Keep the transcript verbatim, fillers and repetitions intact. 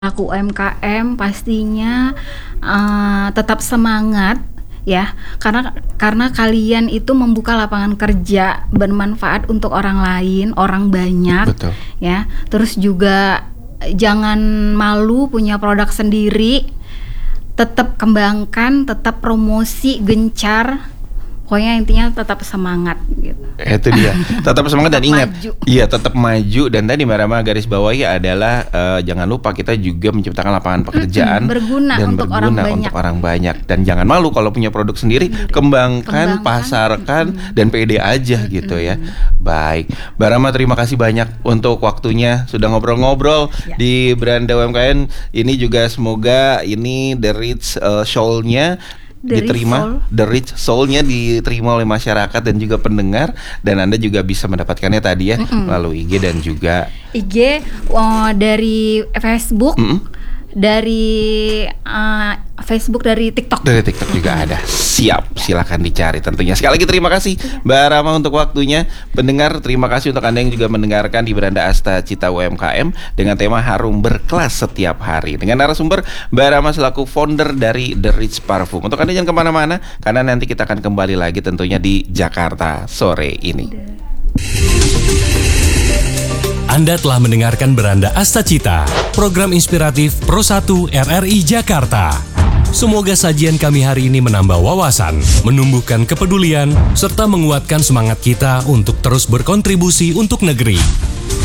Pelaku U M K M pastinya uh, tetap semangat ya, karena karena kalian itu membuka lapangan kerja bermanfaat untuk orang lain, orang banyak. Betul. Ya. Terus juga jangan malu punya produk sendiri, tetap kembangkan, tetap promosi, gencar. Pokoknya intinya tetap semangat gitu. Itu dia, tetap semangat dan ingat, maju. Iya tetap maju. Dan tadi Mbak Rama garis bawahi adalah uh, jangan lupa kita juga menciptakan lapangan pekerjaan Mm-mm, berguna dan untuk berguna orang banyak. untuk orang banyak. Dan jangan malu kalau punya produk sendiri, Sendiri. kembangkan, Kembangkan. pasarkan, Mm-mm. dan pede aja Mm-mm. gitu ya. Baik, Mbak Rama terima kasih banyak untuk waktunya sudah ngobrol-ngobrol Ya. di Beranda U M K M ini juga. Semoga ini The Rich uh, Soul-nya The Rich diterima, Soul. The Rich Soul-nya diterima oleh masyarakat dan juga pendengar, dan Anda juga bisa mendapatkannya tadi ya Mm-mm. melalui I G dan juga I G uh, dari Facebook, Mm-mm. dari uh, Facebook, dari TikTok. dari TikTok juga ada. Siap, silakan dicari tentunya. Sekali lagi terima kasih Mbak Rama untuk waktunya. Pendengar, terima kasih untuk Anda yang juga mendengarkan di Beranda Asta Cita U M K M dengan tema Harum Berkelas Setiap Hari dengan narasumber Mbak Rama selaku founder dari The Rich Parfum. Untuk Anda jangan kemana-mana, karena nanti kita akan kembali lagi tentunya di Jakarta sore ini. Anda telah mendengarkan Beranda Asta Cita, program inspiratif Pro satu R R I Jakarta. Semoga sajian kami hari ini menambah wawasan, menumbuhkan kepedulian, serta menguatkan semangat kita untuk terus berkontribusi untuk negeri.